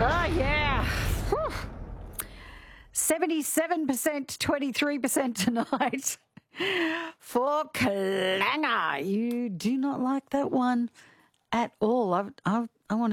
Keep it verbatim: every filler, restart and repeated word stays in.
Oh, yeah. seventy-seven percent, twenty-three percent tonight for Clanger. You do not like that one at all. I, I, I want to